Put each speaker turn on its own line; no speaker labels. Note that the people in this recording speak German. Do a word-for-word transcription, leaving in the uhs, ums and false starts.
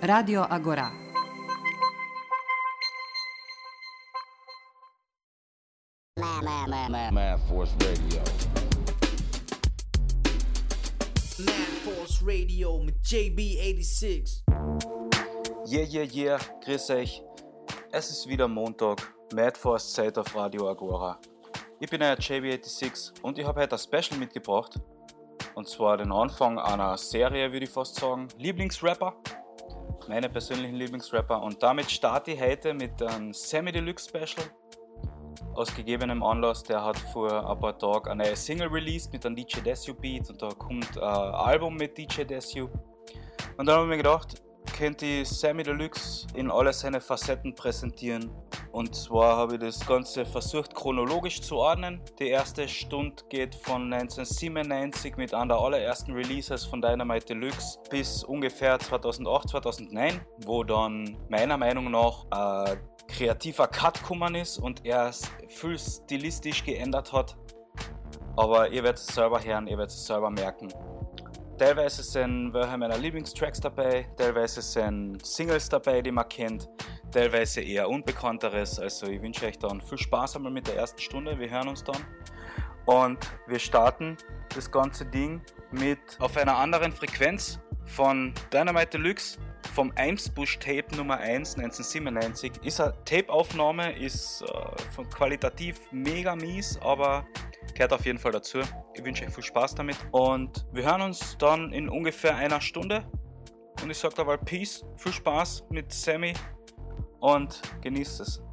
Radio Agora.
Mad Force Radio.
Mad Force Radio mit J B sechsundachtzig.
Yeah, yeah, yeah, grüß euch. Es ist wieder Montag, Mad Force Zeit auf Radio Agora. Ich bin der J B sechsundachtzig und ich habe heute ein Special mitgebracht. Und zwar den Anfang einer Serie, würde ich fast sagen. Lieblingsrapper. Meine persönlichen Lieblingsrapper. Und damit starte ich heute mit einem Samy Deluxe Special. Aus gegebenem Anlass, der hat vor ein paar Tagen eine neue Single released mit einem D J Desu Beat und da kommt ein Album mit D J Desu. Und dann habe ich mir gedacht, könnte ich Samy Deluxe in alle seine Facetten präsentieren. Und zwar habe ich das Ganze versucht chronologisch zu ordnen. Die erste Stunde geht von neunzehnhundertsiebenundneunzig mit einer der allerersten Releases von Dynamite Deluxe bis ungefähr zweitausendacht, zweitausendneun, wo dann meiner Meinung nach ein kreativer Cut gekommen ist und er es viel stilistisch geändert hat. Aber ihr werdet es selber hören, ihr werdet es selber merken. Teilweise sind welche meiner Lieblingstracks dabei, teilweise sind Singles dabei, die man kennt, teilweise eher Unbekannteres. Also ich wünsche euch dann viel Spaß einmal mit der ersten Stunde, wir hören uns dann. Und wir starten das ganze Ding mit auf einer anderen Frequenz von Dynamite Deluxe, vom Eimsbusch Tape Nummer eins neunzehnhundertsiebenundneunzig. Ist eine Tape-Aufnahme, ist äh, von qualitativ mega mies, aber gehört auf jeden Fall dazu. Ich wünsche euch viel Spaß damit und wir hören uns dann in ungefähr einer Stunde. Und ich sage dabei Peace, viel Spaß mit Samy und genießt es.